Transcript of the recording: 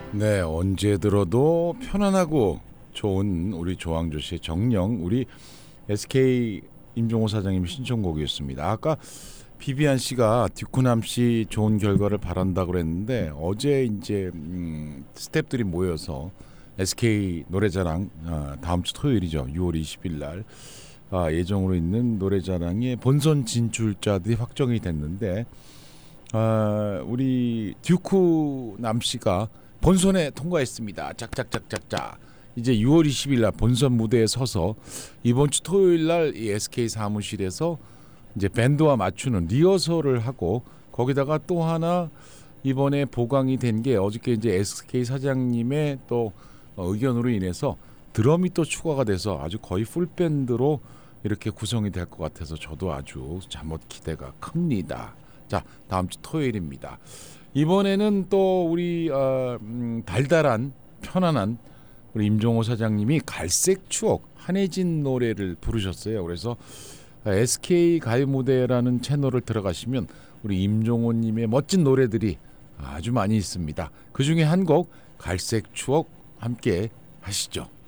네, 언제 들어도 편안하고 좋은 우리 조항조 씨의 정령, 우리 SK 임종호 사장님 신청곡이었습니다. 아까 비비안 씨가 듀쿠남 씨 좋은 결과를 바란다고 그랬는데 어제 이제 스태프들이 모여서 SK 노래자랑 다음 주 토요일이죠. 6월 20일 날 예정으로 있는 노래자랑의 본선 진출자들이 확정이 됐는데 우리 듀쿠남 씨가 본선에 통과했습니다. 짝짝짝짝짝. 이제 6월 20일 날 본선 무대에 서서 이번 주 토요일 날 이 SK 사무실에서 이제 밴드와 맞추는 리허설을 하고 거기다가 또 하나 이번에 보강이 된 게 어저께 이제 SK 사장님의 또 의견으로 인해서 드럼이 또 추가가 돼서 아주 거의 풀 밴드로 이렇게 구성이 될 것 같아서 저도 아주 잠옷 기대가 큽니다. 자, 다음 주 토요일입니다. 이번에는 또 우리 달달한 편안한 우리 임종호 사장님이 갈색 추억 한혜진 노래를 부르셨어요. 그래서 SK 가요 무대라는 채널을 들어가시면 우리 임종호님의 멋진 노래들이 아주 많이 있습니다. 그 중에 한 곡 갈색 추억 함께 하시죠.